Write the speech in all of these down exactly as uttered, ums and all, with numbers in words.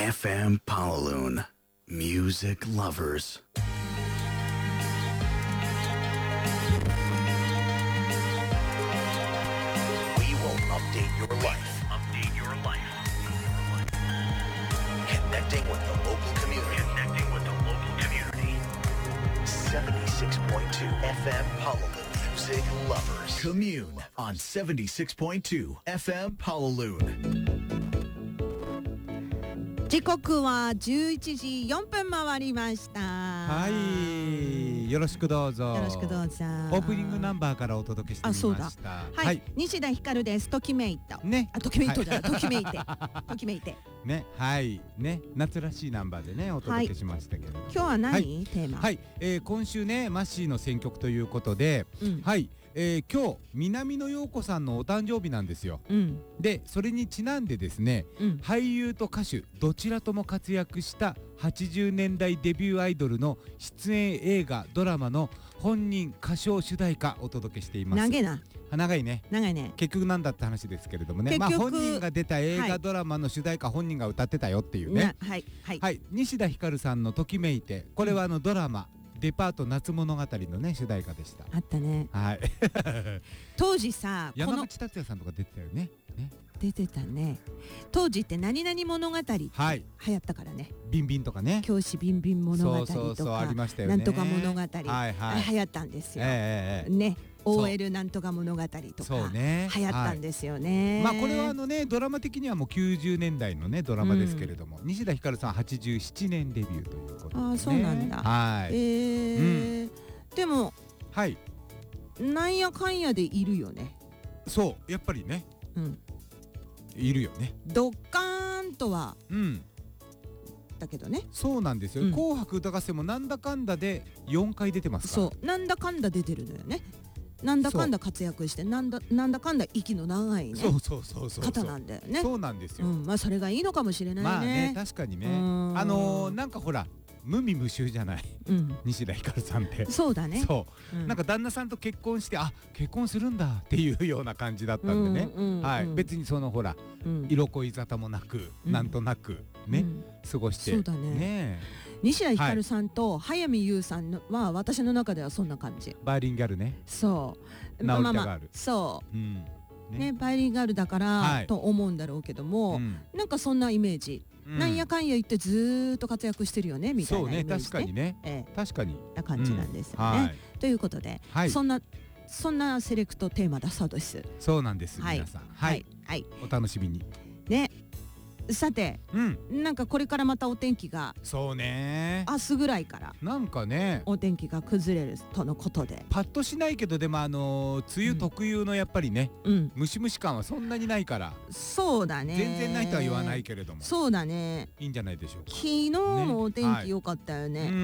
エフエム Pawaloon Music Lovers. We will update your life. Update your life. Connecting with the local community. Connecting with the local community. seventy-six point two F M Pawaloon Music Lovers. Commune on seventy-six point two F M Pawaloon. 時刻はじゅういちじよんぷん回りました。 はい、よろしくどうぞ。 よろしくどうぞ。 オープニングナンバーからお届けしてみました。 あ、そうだ。はい、はい、西田ひかるです。ときめいた。 ね。 あ、ときめいとじゃない、ときめいて。ときめいて。 ね、はい、ね、夏らしいナンバーでね、お届けしましたけど。はい、 今日は何、はい、テーマ。 はい、えー、今週ね、マッシーの選曲ということで、うん、はい。えー、今日南野陽子さんのお誕生日なんですよ、うん、でそれにちなんでですね、うん、俳優と歌手どちらとも活躍したはちじゅうねんだいデビューアイドルの出演映画ドラマの本人歌唱主題歌お届けしています。 長いな。 長いね。 長いね。 結局なんだって話ですけれどもね、まあ本人が出た映画、はい、ドラマの主題歌本人が歌ってたよっていうね。 はいはい、 はい、西田ひかるさんのときめいて、これはあのドラマ、うんデパート夏物語のね主題歌でした。 あったね。 はい。 当時さ、 山口達也さんとか出てたよね。ね。 出てたね。当時って何々物語って流行ったからね。 ビンビンとかね。 教師ビンビン物語とか。 そうそうそうありましたよね。 なんとか物語。はいはい。 流行ったんですよ。 ええね。オーエル なんとか物語とか流行ったんですよね。 まあこれはあのねドラマ的にはもうきゅうじゅうねんだいのねドラマですけれども、西田ひかるさんはちじゅうななねんデビューということでね。 ああそうなんだ。 はい。 ええでもはいなんやかんやでいるよね。 そうやっぱりね。うん。いるよね。 ドッカーンとは。うん。だけどね。 そうなんですよ。紅白歌合戦もなんだかんだでよんかい出てますから。 そうなんだかんだ出てるのよね。なんだかんだ活躍してなんだなんだかんだ息の長いね方なんだよね。 そうなんですよ。 まあそれがいいのかもしれないね。 まあね確かにね。あのなんかほら無味無臭じゃない、うん、西田ひかるさんってそうだね。 そう、うん、なんか旦那さんと結婚してあ結婚するんだっていうような感じだったんでね、うんうんうん、はい別にそのほら、うん、色恋沙汰もなく、うん、なんとなくね、うん、過ごしてそうだね。 ね西田ひかるさんと早見優さんのは私の中ではそんな感じ。 バイリンガルね。 そうナオリタガール、 そう、うんねね、バイリンガルだから、はい、と思うんだろうけども、うん、なんかそんなイメージ。うん、なんやかんや言ってずーっと活躍してるよねみたいなイメージで。そうね確かにね、ええ、確かにな感じなんですよね、うんはい、ということで、はい、そんなそんなセレクトテーマだそうです。 そうなんです、はい、皆さんはい、はい、お楽しみにね。さて、うん、なんかこれからまたお天気がそうね明日ぐらいからなんかねお天気が崩れるとのことでパッとしないけどでもあのー、梅雨特有のやっぱりね、うん、ムシムシ感はそんなにないからそうだね全然ないとは言わないけれどもそうだねいいんじゃないでしょうか。 昨日のお天気良かったよね、はいうん、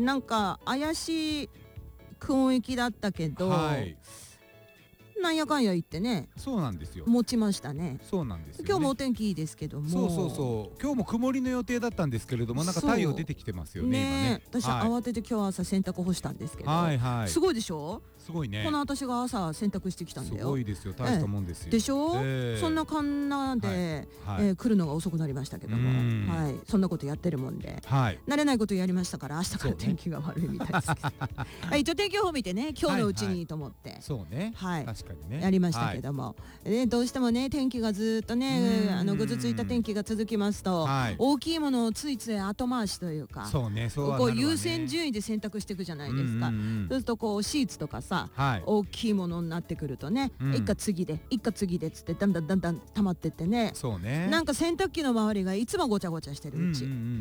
なんか怪しい雲行きだったけど、はいなんやかんや言ってねそうなんですよ持ちましたね。 そうなんですよ、ね、 今日もお天気いいですけどもそうそうそう今日も曇りの予定だったんですけれどもなんか太陽出てきてますよねね今ね。 私、はい、慌てて今日朝洗濯干したんですけど、はいはい、すごいでしょ。 すごいね。 この私が朝洗濯してきたんだよ。 すごいですよ大したもんですよ、 ええ、でしょ、えー、そんなかんなで、はいはいえー、来るのが遅くなりましたけども、はい、そんなことやってるもんで、はい、慣れないことやりましたから明日から天気が悪いみたいですけど、ねはい、一応天気予報見てね今日のうちにと思って、はいはい、 そうね、はい、確かにねやりましたけども、はいね、どうしてもね天気がずっとねあのぐずついた天気が続きますと、はい、大きいものをついつい後回しというかそうねそうはなるわね、 こう優先順位で選択していくじゃないですか。そうするとこうシーツとかさ、はい、大きいものになってくるとね、うん、一家次で一家次でっつってだんだんだんだん溜まってってね。 そうねなんか洗濯機の周りがいつもごちゃごちゃしてるうち、うんうんうんうん、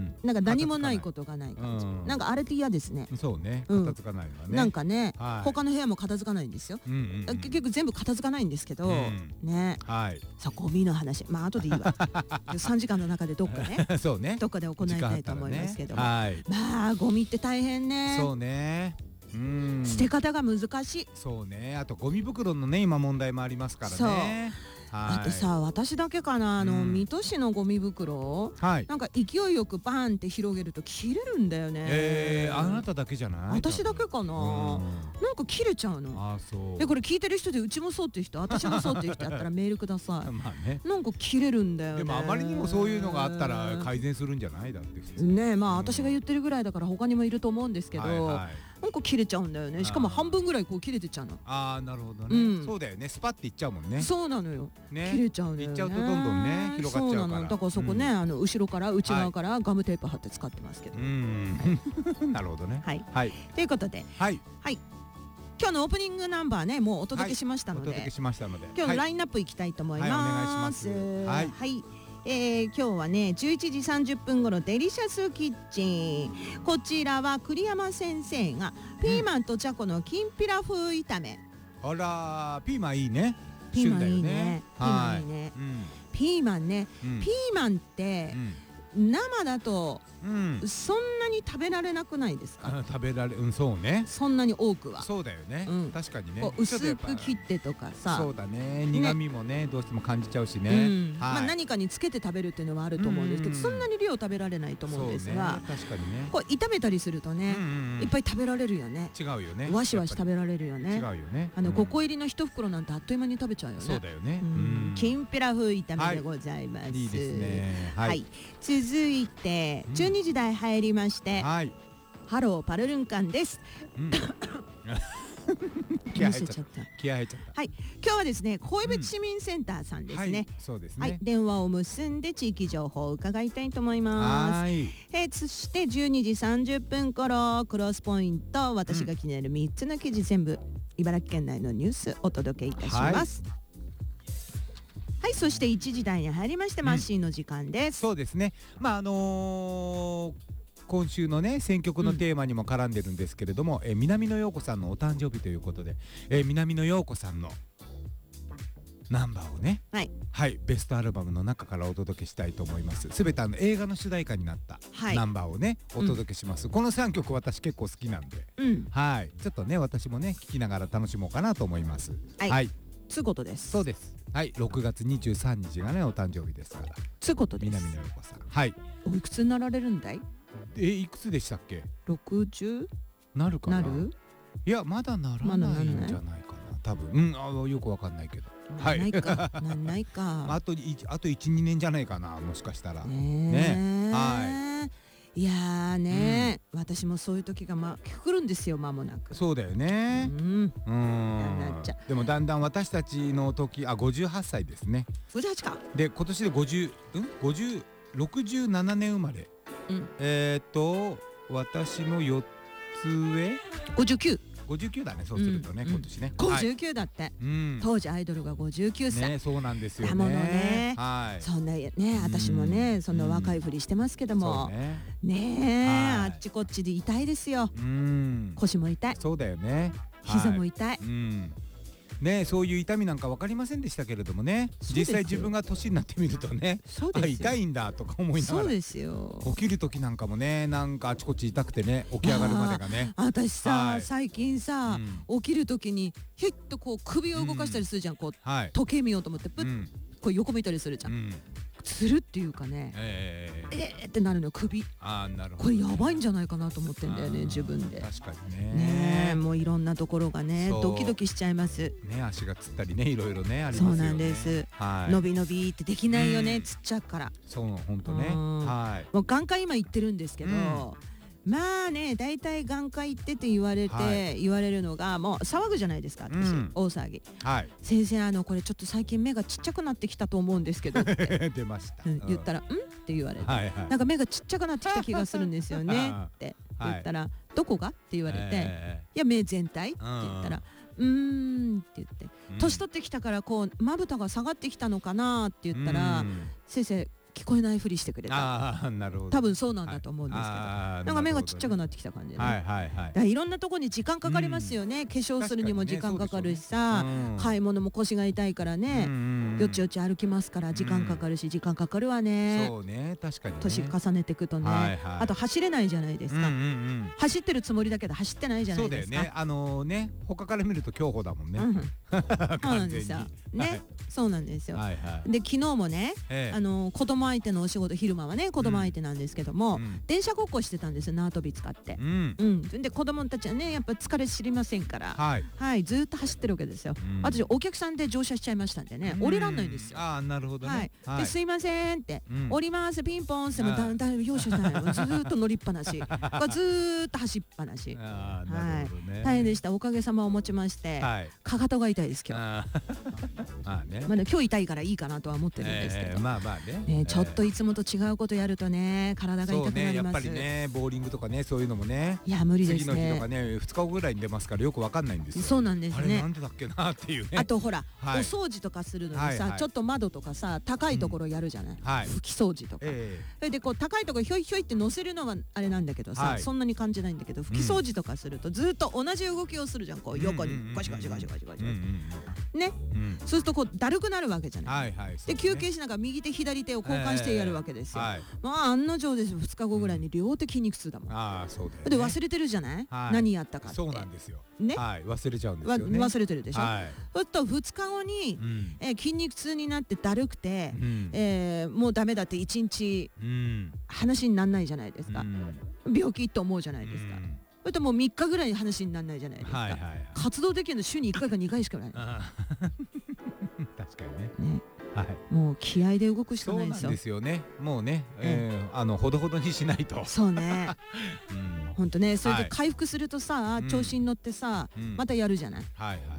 なんか何もないことがない感じ、うん、なんかあれって嫌ですね。 そうね片付かないのはね、 うん、なんかね、はい、他の部屋も片付かないんですよ、うんうんうん、結局全部片付かないんですけど、うん、ね、はい、さあゴミの話まあ後でいいわさんじかんの中でどっかねそうねどっかで行いたいと思いますけども、ね、はい、まあゴミって大変ね。 そうねうん捨て方が難しい。 そうねあとゴミ袋のね今問題もありますからね。 あとさ、私だけかな、あの、うん、水戸市のゴミ袋、はい、なんか勢いよくバーンって広げると切れるんだよね。 えー、あなただけじゃない？ 私だけかな、うん、なんか切れちゃうの。あ、そうでこれ聞いてる人でうちもそうっていう人、私もそうっていう人やったらメールください。まあね、なんか切れるんだよね。 でもあまりにもそういうのがあったら改善するんじゃない？だってねえ、まあ、うん、私が言ってるぐらいだから他にもいると思うんですけど、はいはい、なんか切れちゃうんだよね。しかも半分ぐらいこう切れてちゃうの。 ああ、なるほどね、うん、そうだよね、スパッていっちゃうもんね。 そうなのよ、ね、切れちゃうんだよね。 いっちゃうとどんどんね広がっちゃうから。そうなの、だからそこね、うん、あの後ろから内側からガムテープ貼って使ってますけど、はい、 なるほどね。 はい、はい、ということで、はい、はい、今日のオープニングナンバーね、もうお届けしましたので、はい、お届けしましたので、今日のラインナップいきたいと思います。はい、お願いします。はい、はい、えー、今日はねじゅういちじさんじゅっぷん頃デリシャスキッチン、こちらは栗山先生がピーマンとじゃこのきんぴら風炒め、 うん、あらピーマンいいね。 ピーマンいいね。ピーマンいいね。ピーマンね、うん、ピーマンって、うん、生だと、うん、そんなに食べられなくないですか？ 食べられ、うん、そうね。 そんなに多くは。 そうだよね、うん、確かにね。 薄く切ってとかさ。 そうだね、苦味もね、どうしても感じちゃうしね、うん、 はい、まあ何かにつけて食べるっていうのはあると思うんですけど、そんなに量食べられないと思うんですが、 ね、確かにね、 こう炒めたりするとね、うんうん、いっぱい食べられるよね。 違うよね。 わしわし食べられるよね。 違うよね。 あのごこ入りの一袋なんてあっという間に食べちゃうよね。 そうだよね。 きんぴら風炒めでございます。はい、いいですね。はい。続いてじゅうにじ台入りまして、はい、ハローパルルンカンです。うん、 気合入っちゃった。気合入っちゃった。 はい、今日はですね、神戸市民センターさんですね。うん、はい、そうですね。はい、電話を結んで地域情報を伺いたいと思います。はい。えー、そしてじゅうにじさんじゅっぷん頃クロスポイント、私が気になるみっつの記事全部、うん、茨城県内のニュースお届けいたします。はいはい、そしていちじ台に入りまして、うん、マッシーの時間です。 そうですね。まああのー、今週のね選曲のテーマにも絡んでるんですけれども、うん、え南野陽子さんのお誕生日ということで、え南野陽子さんのナンバーをね、はい、はい、ベストアルバムの中からお届けしたいと思います。すべてあの映画の主題歌になったナンバーをね、はい、お届けします、うん、このさんきょく私結構好きなんで、うん、はい、ちょっとね私もね聴きながら楽しもうかなと思います。 はい、はい、つうことです。 そうです。はい、ろくがつにじゅうさんにちがねお誕生日ですから。 つうことです。 南野陽子さん。はい。 おいくつになられるんだい？ え、いくつでしたっけ？ ろくじゅう？なるかな？なる？ いやまだならないんじゃないかな。多分。うん、あ、よくわかんないけど。 はい。ないか。なんないか。 あとあといち、にねんじゃないかな、もしかしたら。 ね。はい。いやーね、うん、私もそういう時がまあ来るんですよ、間もなく。 そうだよね。うん。うん。なっちゃう。でもだんだん私たちの時、あ、ごじゅうはっさいですね。 ごじゅうはちか。 で今年でごじゅう、うん、ごじゅう、ろくじゅうななねん生まれ。うん、えっと私のよっつ上。 ごじゅうきゅう。 ごじゅうきゅうだね、そうするとね、うん、今年ね。 ごじゅうきゅうだって。うん、当時アイドルがごじゅうきゅうさい。 ね、そうなんですよね。 だものね。はい。そんなね、私もね、そんな若いふりしてますけども。ねえ、あっちこっちで痛いですよ。うん。腰も痛い。 そうだよね。 膝も痛い。 うん。ね、そういう痛みなんか分かりませんでしたけれどもね、実際自分が年になってみるとね、あ、痛いんだとか思いながら。 そうですよ。 起きる時なんかもね、なんかあちこち痛くてね、起き上がるまでがね。 私さ、最近さ、起きる時にヒュッとこう首を動かしたりするじゃん、こう時計見ようと思ってプッこう横見たりするじゃん。するっていうかね、えー、えーってなるの、首。あ、なるほど。これやばいんじゃないかなと思ってんだよね、自分で。 確かにね。 ねえ、もういろんなところがね、ドキドキしちゃいます。 ね、足がつったりね、いろいろね、ありますよね。 そうなんです。はい。伸び伸びってできないよね、つっちゃうから。 そう、本当ね。はい。 もう眼科今行ってるんですけど。まあね、大体眼科行ってって言われて、はい、言われるのがもう騒ぐじゃないですか、私、うん、大騒ぎ、はい、先生、あのこれちょっと最近目がちっちゃくなってきたと思うんですけどって出ました、 うん、言ったら「ん?」って言われて、はいはい、なんか目がちっちゃくなってきた気がするんですよねって言ったら「はい、どこが?」って言われて「いや目全体?」って言ったら「うーん」って言って「年取ってきたからこうまぶたが下がってきたのかな」って言ったら「先生聞こえないふりしてくれた。 ああ、なるほど。 多分そうなんだと思うんですけど、はい、なんか目がちっちゃくなってきた感じでね。 はいはいはい。 だいろんなとこに時間かかりますよね、うん、化粧するにも時間かかるしさ、ねうん、買い物も腰が痛いからね、うん、よちよち歩きますから時間かかるし、うん、時間かかるわね。 そうね、確かにね。 年重ねていくとね、はいはい、あと走れないじゃないですか、うんうんうん、走ってるつもりだけど走ってないじゃないですか。 そうだよね、あのー、ね、他から見ると競歩だもんね、うん、 そうなんですよね、はい、そうなんですよ、はいはい、で昨日もね、ええ、あのー、子供相手のお仕事、昼間はね子供相手なんですけども、うん、電車ごっこしてたんですよ、縄跳び使って、うんうん、で子供たちはねやっぱ疲れ知りませんから、はいはい、ずっと走ってるわけですよ、うん、私お客さんで乗車しちゃいましたんでね、うん、降りらんないんですよ。 ああ、なるほどね、 はいはい、ですいませんって、うん、降りますピンポンってもだんだん用意してないのずーっと乗りっぱなしずーっと走っぱなしあ、なるほどね、はい、大変でした。おかげさまをもちまして、はい、かかとが痛いです今日。ああ、ね、まあね、今日痛いからいいかなとは思ってるんですけど、えー、まあまあね、えー、ちょっといつもと違うことやるとね体が痛くなります。そうね、やっぱりね、ボーリングとかね、そういうのもね、いや無理ですね。次の日とかね、ふつかごぐらいに出ますからよくわかんないんですよ。そうなんですね。あれなんでだっけなっていうね。あとほら、はい、お掃除とかするのにさ、はいはい、ちょっと窓とかさ高いところやるじゃない、うん、はい、拭き掃除とか、えー、それでこう高いところひょいひょいって乗せるのはあれなんだけどさ、はい、そんなに感じないんだけど、拭き掃除とかするとずっと同じ動きをするじゃん、こう横にガシガシガシガシガシね、うん、そうするとこうだるくなるわけじゃない、はいはい、で、ね、休憩しながら右手左手を交換してやるわけですよ、えーはい、まあ案の定ですよ、ふつかごぐらいに両手筋肉痛だもん、うん、あ、そうだよね、で忘れてるじゃない、はい、何やったかって。そうなんですよね、はい、忘れちゃうんですよね。忘れてるでしょ、はい、そうするとふつかごに、うん、えー、筋肉痛になってだるくて、うん、えー、もうダメだっていちにち、うん、話にならないじゃないですか、うん、病気と思うじゃないですか、うん、それともうみっかぐらい話にならないじゃないですか、はいはいはい、活動できるの週にいっかいかにかいしかない確かに ね, ね、はい、もう気合で動くしかないんですよ。そうなんですよね。もうね、えー、あのほどほどにしないと。そうね、うん、ほんとね、それで回復するとさ、はい、調子に乗ってさ、うん、またやるじゃない、はいはい、